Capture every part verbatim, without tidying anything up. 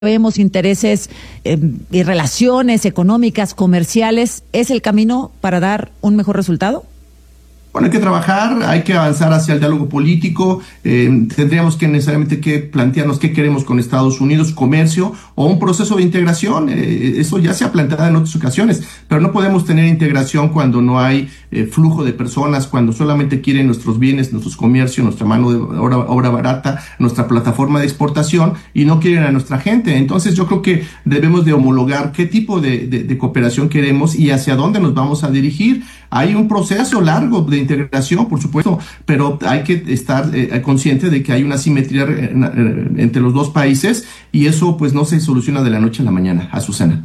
vemos intereses eh, y relaciones económicas, comerciales, ¿es el camino para dar un mejor resultado? Bueno, hay que trabajar, hay que avanzar hacia el diálogo político, eh, tendríamos que necesariamente que plantearnos qué queremos con Estados Unidos, comercio o un proceso de integración, eh, eso ya se ha planteado en otras ocasiones, pero no podemos tener integración cuando no hay eh, flujo de personas, cuando solamente quieren nuestros bienes, nuestros comercios, nuestra mano de obra, obra barata, nuestra plataforma de exportación y no quieren a nuestra gente. Entonces yo creo que debemos de homologar qué tipo de, de, de cooperación queremos y hacia dónde nos vamos a dirigir. Hay un proceso largo de integración, por supuesto, pero hay que estar eh, consciente de que hay una simetría eh, eh, entre los dos países y eso pues no se soluciona de la noche a la mañana. Azucena.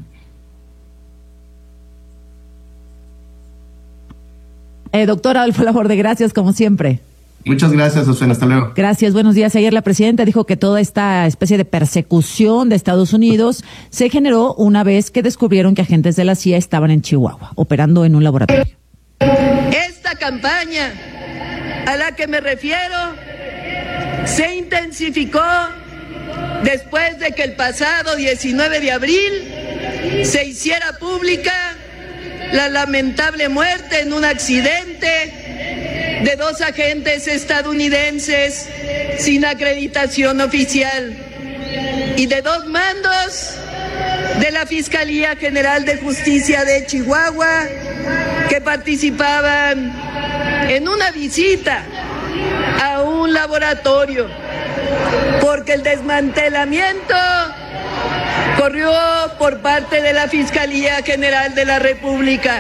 Eh, doctor Adolfo Laborde, gracias como siempre. Muchas gracias, Azucena. Hasta luego. Gracias, buenos días. Ayer la presidenta dijo que toda esta especie de persecución de Estados Unidos se generó una vez que descubrieron que agentes de la C I A estaban en Chihuahua, operando en un laboratorio. Esta campaña a la que me refiero se intensificó después de que el pasado diecinueve de abril se hiciera pública la lamentable muerte en un accidente de dos agentes estadounidenses sin acreditación oficial y de dos mandos de la Fiscalía General de Justicia de Chihuahua que participaban en una visita a un laboratorio, porque el desmantelamiento corrió por parte de la Fiscalía General de la República.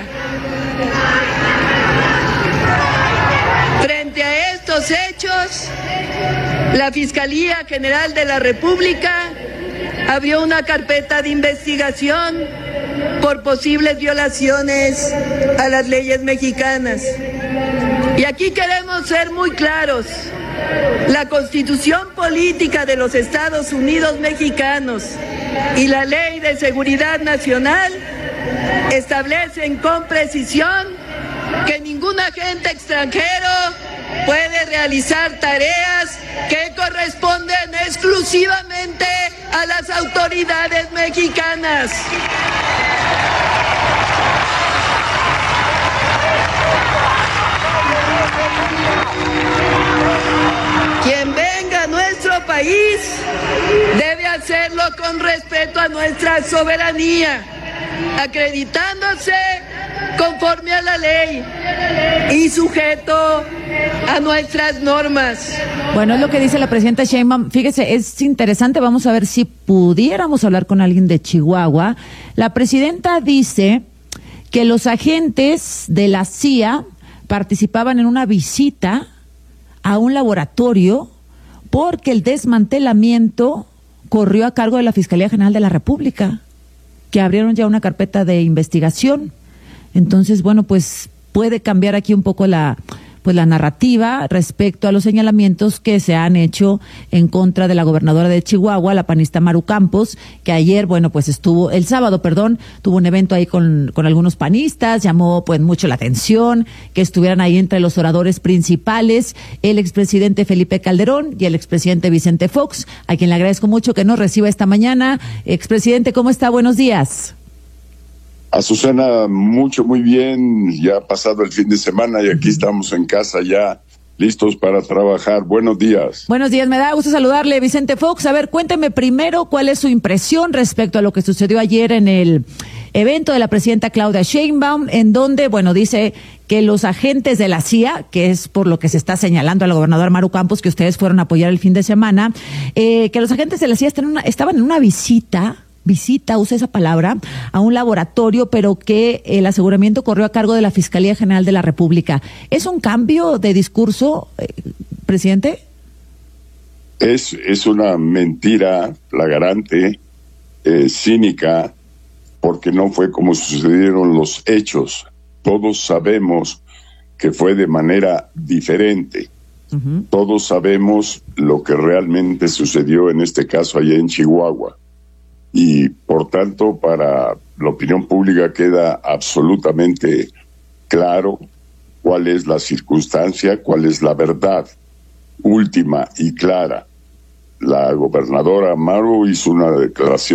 Frente a estos hechos, la Fiscalía General de la República abrió una carpeta de investigación por posibles violaciones a las leyes mexicanas. Y aquí queremos ser muy claros. La Constitución Política de los Estados Unidos Mexicanos y la Ley de Seguridad Nacional establecen con precisión que ningún agente extranjero puede realizar tareas que corresponden exclusivamente a las autoridades mexicanas. Quien venga a nuestro país debe hacerlo con respeto a nuestra soberanía, acreditándose conforme a la ley y sujeto a nuestras normas. Bueno, es lo que dice la presidenta Sheinbaum. Fíjese, es interesante, vamos a ver si pudiéramos hablar con alguien de Chihuahua. La presidenta dice que los agentes de la C I A participaban en una visita a un laboratorio porque el desmantelamiento corrió a cargo de la Fiscalía General de la República, que abrieron ya una carpeta de investigación. Entonces, bueno, pues puede cambiar aquí un poco la pues la narrativa respecto a los señalamientos que se han hecho en contra de la gobernadora de Chihuahua, la panista Maru Campos, que ayer, bueno, pues estuvo, el sábado, perdón, tuvo un evento ahí con, con algunos panistas, llamó pues mucho la atención que estuvieran ahí entre los oradores principales el expresidente Felipe Calderón y el expresidente Vicente Fox, a quien le agradezco mucho que nos reciba esta mañana. Expresidente, ¿cómo está? Buenos días. Azucena, mucho, muy bien, ya ha pasado el fin de semana y aquí estamos en casa ya listos para trabajar. Buenos días. Buenos días, me da gusto saludarle, Vicente Fox. A ver, cuénteme primero cuál es su impresión respecto a lo que sucedió ayer en el evento de la presidenta Claudia Sheinbaum, en donde, bueno, dice que los agentes de la C I A, que es por lo que se está señalando al gobernador Maru Campos, que ustedes fueron a apoyar el fin de semana, eh, que los agentes de la C I A están en una, estaban en una visita... visita, usa esa palabra, a un laboratorio, pero que el aseguramiento corrió a cargo de la Fiscalía General de la República. ¿Es un cambio de discurso, eh, presidente? Es, es una mentira flagrante, eh, cínica, porque no fue como sucedieron los hechos. Todos sabemos que fue de manera diferente. Uh-huh. Todos sabemos lo que realmente sucedió en este caso allá en Chihuahua. Y por tanto, para la opinión pública queda absolutamente claro cuál es la circunstancia, cuál es la verdad última y clara. la gobernadora Maru hizo una declaración